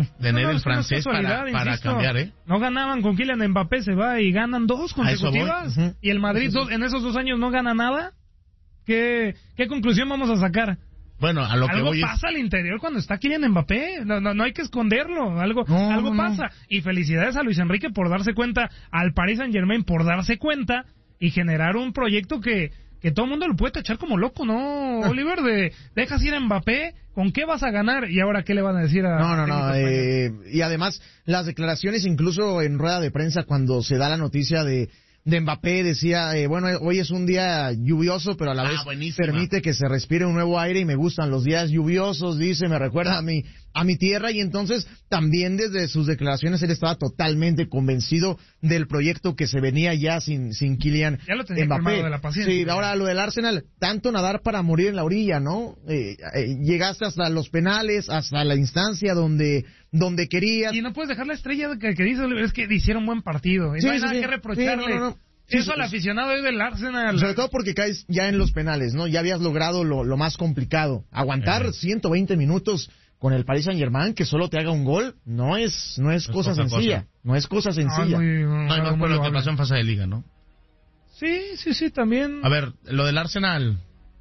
tener el francés para cambiar, ¿eh? No ganaban con Kylian Mbappé, se va y ganan 2 consecutivas. Y el Madrid en esos 2 años no gana nada. ¿Qué conclusión vamos a sacar? Bueno, a lo que algo voy pasa al interior cuando está Kylian Mbappé, no hay que esconderlo, algo pasa. Y felicidades a Luis Enrique por darse cuenta, al Paris Saint-Germain por darse cuenta y generar un proyecto que todo el mundo lo puede tachar como loco, ¿no, Oliver? Dejas ir a Mbappé, ¿con qué vas a ganar? Y ahora, ¿qué le van a decir a No, y además, las declaraciones incluso en rueda de prensa cuando se da la noticia de Mbappé, decía, bueno, hoy es un día lluvioso, pero a la vez permite que se respire un nuevo aire y me gustan los días lluviosos, dice, me recuerda a mi tierra, y entonces también desde sus declaraciones él estaba totalmente convencido del proyecto que se venía ya sin Kylian ya lo tenía Mbappé. De la paciencia. Sí, ahora lo del Arsenal, tanto nadar para morir en la orilla, ¿no? Llegaste hasta los penales, hasta la instancia donde querías. Y no puedes dejar la estrella que dice Oliver, es que hicieron buen partido, y no hay nada que reprocharle. No. Eso al aficionado hoy del Arsenal. Sobre todo porque caes ya en los penales, ¿no? Ya habías logrado lo más complicado. Aguantar 120 minutos con el Paris Saint-Germain, que solo te haga un gol, no es cosa sencilla. No es cosa sencilla. No hay más por lo que pasó en fase de liga, ¿no? Sí, también. A ver, lo del Arsenal.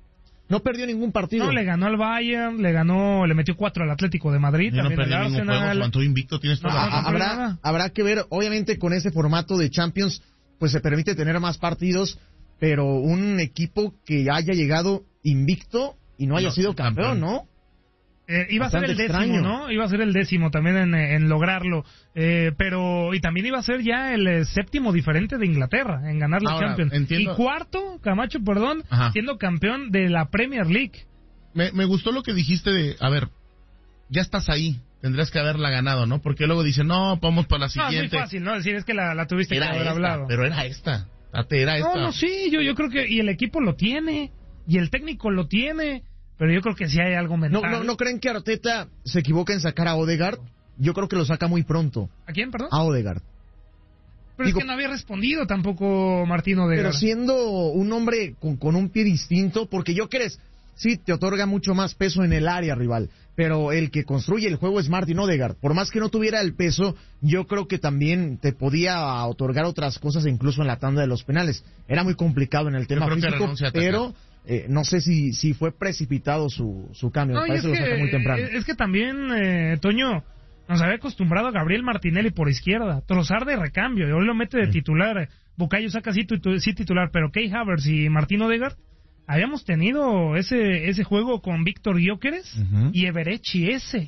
No perdió ningún partido. No, le ganó al Bayern, le metió 4 al Atlético de Madrid. Y también no perdió ningún juego, aguantó invicto, tienes toda la razón. Habrá que ver, obviamente con ese formato de Champions, pues se permite tener más partidos, pero un equipo que haya llegado invicto y no haya sido campeón, ¿no? Iba a ser el 10º, extraño, ¿no? Iba a ser el 10º también en lograrlo. Pero, y también iba a ser ya el 7º diferente de Inglaterra en ganar la Champions. Entiendo. Y 4º, Camacho, siendo campeón de la Premier League. Me gustó lo que dijiste de, a ver, ya estás ahí, tendrías que haberla ganado, ¿no? Porque luego dicen, no, vamos para la siguiente. No, es muy fácil, ¿no? Decir, es que la tuviste que haber hablado. Pero era esta. Era esta. No, sí, yo creo que, y el equipo lo tiene, y el técnico lo tiene. Pero yo creo que sí hay algo mental. ¿No creen que Arteta se equivoca en sacar a Odegaard? Yo creo que lo saca muy pronto. ¿A quién, perdón? A Odegaard. Pero es que no había respondido tampoco Martín Odegaard. Pero siendo un hombre con un pie distinto, porque sí, te otorga mucho más peso en el área rival, pero el que construye el juego es Martín Odegaard. Por más que no tuviera el peso, yo creo que también te podía otorgar otras cosas, incluso en la tanda de los penales. Era muy complicado en el tema físico, pero no sé si fue precipitado su cambio. Me parece que lo saca muy temprano. Es que también, Toño, nos había acostumbrado a Gabriel Martinelli por izquierda, Trossard de recambio, y hoy lo mete de titular. Bukayo Saka sí titular, pero Kai Havertz y Martín Odegaard, habíamos tenido ese juego con Víctor Gyökeres y Eberechi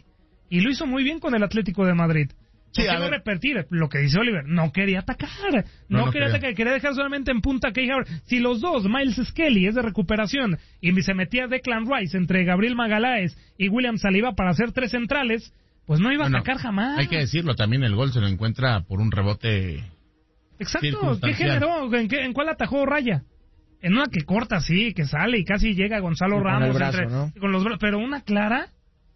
y lo hizo muy bien con el Atlético de Madrid. Quiero repetir lo que dice Oliver, no quería atacar, no quería atacar, quería dejar solamente en punta a Kai Havertz. Si los dos, Miles Skelly es de recuperación y se metía Declan Rice entre Gabriel Magalhaes y William Saliba para hacer 3 centrales, pues no iba a atacar jamás. Hay que decirlo, también el gol se lo encuentra por un rebote. Exacto, ¿qué generó? ¿En cuál atajó Raya? En una que corta, sí, que sale y casi llega Gonzalo Ramos. Con el brazo, ¿no? Con los brazos, pero una clara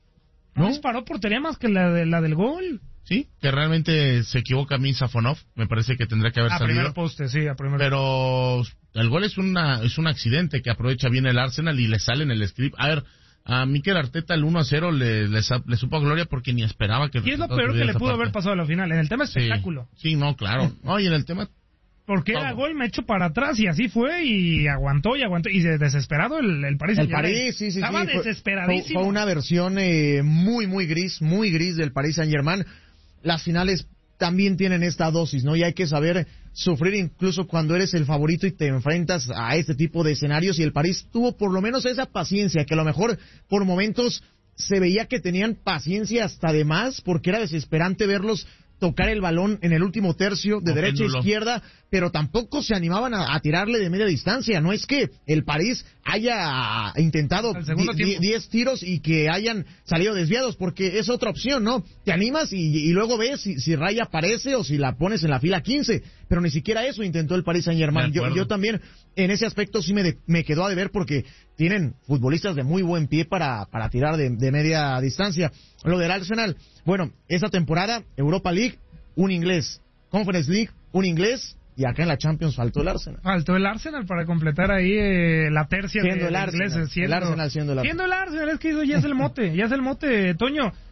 no disparó portería más que la del gol. Sí, que realmente se equivoca a mí Safonov, me parece que tendría que haber salido. A primer poste, sí, a primer Pero el gol es un accidente que aprovecha bien el Arsenal y le sale en el script. A ver, a Mikel Arteta el 1-0 le supo a gloria porque ni esperaba que... ¿Qué es lo peor que le pudo haber pasado a la final? En el tema espectáculo. Sí, no, claro. No, y en el tema... Porque era gol, me echo para atrás y así fue y aguantó. Y desesperado el París. El París, sí. Estaba desesperadísimo. Fue una versión muy gris del Paris Saint-Germain. Las finales también tienen esta dosis, ¿no? Y hay que saber sufrir incluso cuando eres el favorito y te enfrentas a este tipo de escenarios. Y el París tuvo por lo menos esa paciencia, que a lo mejor por momentos se veía que tenían paciencia hasta de más, porque era desesperante verlos tocar el balón en el último tercio de derecha a izquierda, pero tampoco se animaban a tirarle de media distancia. No es que el París haya intentado 10 tiros y que hayan salido desviados, porque es otra opción, ¿no? Te animas y luego ves si Raya aparece o si la pones en la fila 15, pero ni siquiera eso intentó el Paris Saint-Germain. Yo también en ese aspecto sí me quedó a deber, porque tienen futbolistas de muy buen pie para tirar de media distancia. Lo del Arsenal, bueno, esa temporada, Europa League, un inglés, Conference League, un inglés, y acá en la Champions faltó el Arsenal. Faltó el Arsenal para completar ahí la tercia siendo de el Arsenal, ingleses. El Arsenal siendo el Arsenal. Siendo el Arsenal, es que eso ya es el mote, Toño.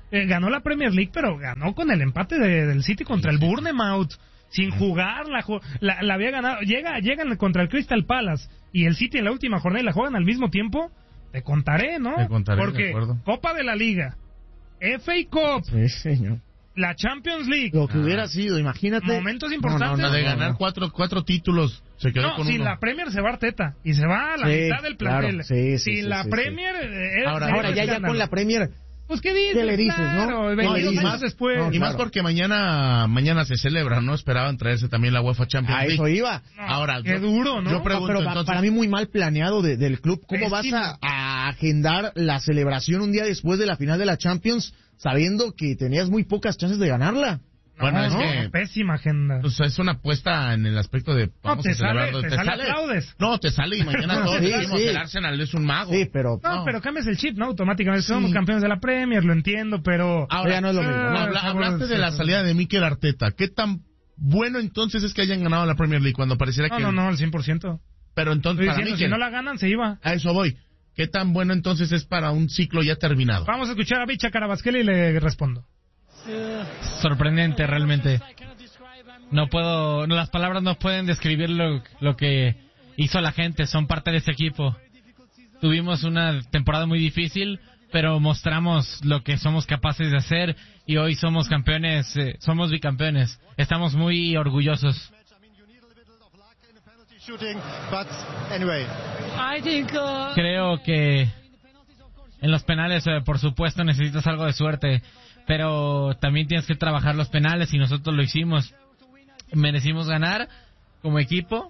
ganó la Premier League, pero ganó con el empate del City contra el Bournemouth. Sin jugar, la había ganado. Llegan contra el Crystal Palace y el City en la última jornada y la juegan al mismo tiempo. Te contaré, ¿no? Te contaré, porque de acuerdo. Copa de la Liga, FA Cup, Sí, señor. la Champions League. Lo que hubiera sido, imagínate. Momentos importantes. De ganar cuatro títulos, se quedó No, con sin uno. la Premier se va Arteta y se va a la mitad del plantel. Claro, sí, sin la Premier... Ahora ya con la Premier... Pues, ¿qué dices? ¿Qué le dices, claro, no? 22 y años más después. no, Y más porque mañana se celebra, ¿no? Esperaban traerse también la UEFA Champions A League. eso iba. No, Ahora, qué duro, ¿no? Yo pregunto, pero entonces, para mí muy mal planeado del club. ¿Cómo vas Pésimo. a agendar la celebración un día después de la final de la Champions sabiendo que tenías muy pocas chances de ganarla? bueno, No, es no, que pésima agenda. pues, es una apuesta en el aspecto de vamos te a celebrarlo. sale, te sale aplaudes. No, te sale y mañana todos Sí, decimos sí. el Arsenal es un mago. Sí, pero... No, pero cambias el chip, ¿no? Automáticamente somos campeones de la Premier, lo entiendo, pero... Ahora, ya no es lo mismo, ¿no? Hablaste de la salida de Mikel Arteta. ¿Qué tan bueno entonces es que hayan ganado la Premier League cuando pareciera que... No, al 100%. Pero entonces, Estoy para diciendo, Mikel, si no la ganan, se iba. a eso voy. ¿Qué tan bueno entonces es para un ciclo ya terminado? Vamos a escuchar a Bicha Carabasquel y le respondo. Sorprendente, realmente. Las palabras no pueden describir lo que hizo la gente, son parte de ese equipo. Tuvimos una temporada muy difícil, pero mostramos lo que somos capaces de hacer y hoy somos campeones, somos bicampeones. Estamos muy orgullosos. Creo que en los penales, por supuesto, necesitas algo de suerte, pero también tienes que trabajar los penales y nosotros lo hicimos. Merecimos ganar como equipo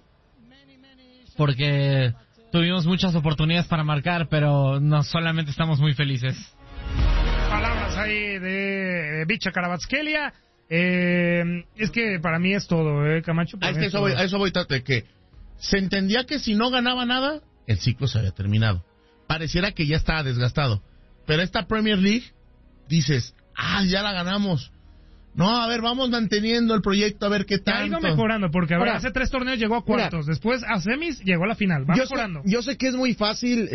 porque tuvimos muchas oportunidades para marcar, pero no solamente estamos muy felices. Palabras ahí de Bicha Carabatskelia. Es que para mí es todo, Camacho. A eso voy, Tate, que se entendía que si no ganaba nada, el ciclo se había terminado. Pareciera que ya estaba desgastado. Pero esta Premier League, dices, ya la ganamos. No, a ver, vamos manteniendo el proyecto, a ver qué Ha ido tanto. mejorando, porque a ver, Ahora, hace 3 torneos llegó a cuartos, después a semis llegó a la final, va mejorando. Yo sé que es muy fácil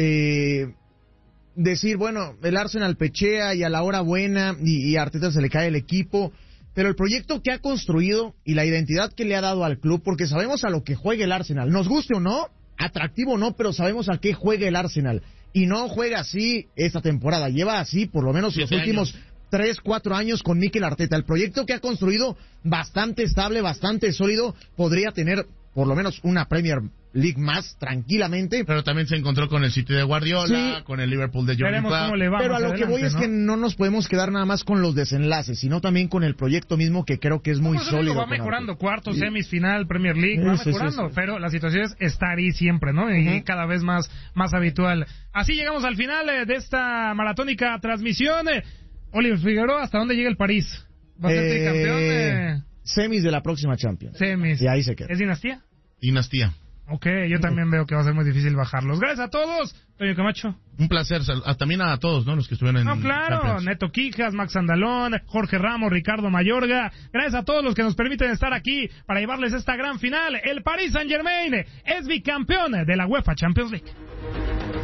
decir, bueno, el Arsenal pechea y a la hora buena y a Arteta se le cae el equipo, pero el proyecto que ha construido y la identidad que le ha dado al club, porque sabemos a lo que juega el Arsenal, nos guste o no, atractivo o no, pero sabemos a qué juega el Arsenal, y no juega así esta temporada, lleva así por lo menos los 7 últimos 3-4 años con Mikel Arteta. El proyecto que ha construido, bastante estable, bastante sólido, podría tener por lo menos una Premier League más tranquilamente. Pero también se encontró con el City de Guardiola, Sí. con el Liverpool de Jürgen Veremos Klopp. cómo le va. Pero a lo que voy es que no nos podemos quedar nada más con los desenlaces, sino también con el proyecto mismo, que creo que es muy sólido. Va con mejorando, Arteta. cuartos, semis, final, Premier League, va Sí, mejorando, sí. pero la situación es estar ahí siempre, ¿no? Y cada vez más habitual. Así llegamos al final de esta maratónica transmisión. Oliver Figueroa, ¿hasta dónde llega el París? ¿Va a ser tricampeón? Semis de la próxima Champions. Semis. Y ahí se queda. ¿Es dinastía? Dinastía. Ok, yo también veo que va a ser muy difícil bajarlos. Gracias a todos. Toño Camacho. Un placer. También a todos, ¿no? Los que estuvieron en No, claro. Champions. Neto Quijas, Max Andalón, Jorge Ramos, Ricardo Mayorga. Gracias a todos los que nos permiten estar aquí para llevarles esta gran final. El Paris Saint-Germain es bicampeón de la UEFA Champions League.